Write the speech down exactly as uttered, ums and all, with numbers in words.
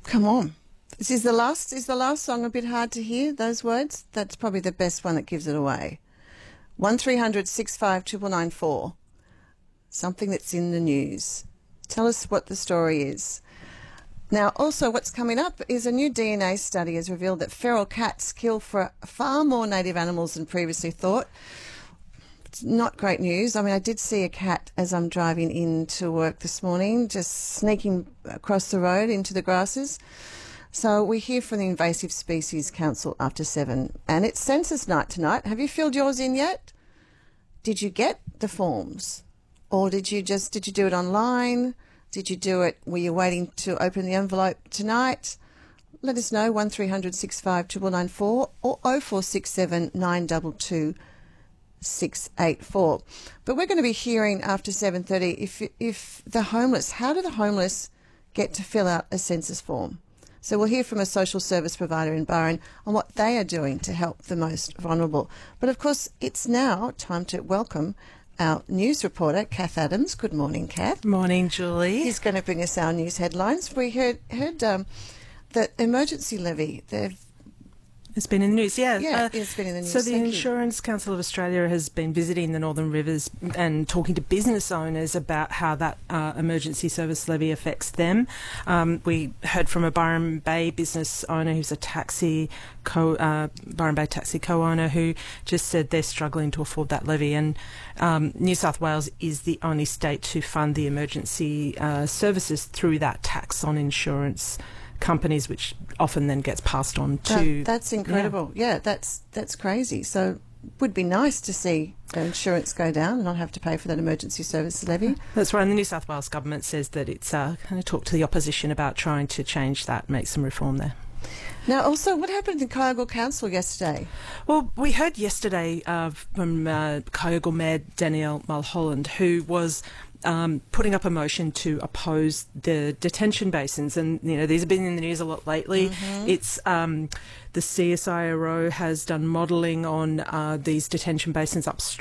Come on. This is the last, is the last song a bit hard to hear, those words? That's probably the best one that gives it away. one three hundred six five nine nine nine four. Something that's in the news. Tell us what the story is. Now, also what's coming up is a new D N A study has revealed that feral cats kill for far more native animals than previously thought. It's not great news. I mean, I did see a cat as I'm driving into work this morning, just sneaking across the road into the grasses. So we hear from the Invasive Species Council after seven. And it's census night tonight. Have you filled yours in yet? Did you get the forms? Or did you just, did you do it online? Did you do it, were you waiting to open the envelope tonight? Let us know, one three hundred six five nine nine nine four or oh four six seven nine two two six eight four. But we're going to be hearing after seven thirty if if the homeless, how do the homeless get to fill out a census form? So we'll hear from a social service provider in Byron on what they are doing to help the most vulnerable. But of course, it's now time to welcome our news reporter, Kath Adams. Good morning, Kath. Morning, Julie. He's going to bring us our news headlines. We heard heard um, the emergency levy. They've It's been in the news, yeah. Yeah, Uh, it's been in the news. So the Thank you. Insurance Council of Australia has been visiting the Northern Rivers and talking to business owners about how that uh, emergency service levy affects them. Um, we heard from a Byron Bay business owner who's a taxi co uh, Byron Bay taxi co-owner who just said they're struggling to afford that levy. And um, New South Wales is the only state to fund the emergency uh, services through that tax on insurance companies, which often then gets passed on to... That, that's incredible. Yeah. yeah, that's that's crazy. So it would be nice to see the insurance go down and not have to pay for that emergency service levy. That's right. And the New South Wales government says that it's uh, going to talk to the opposition about trying to change that, make some reform there. Now, also, what happened in Kyogle Council yesterday? Well, we heard yesterday uh, from uh, Kyogle Mayor Danielle Mulholland, who was um, putting up a motion to oppose the detention basins. And, you know, these have been in the news a lot lately. Mm-hmm. It's um, the C S I R O has done modelling on uh, these detention basins upstream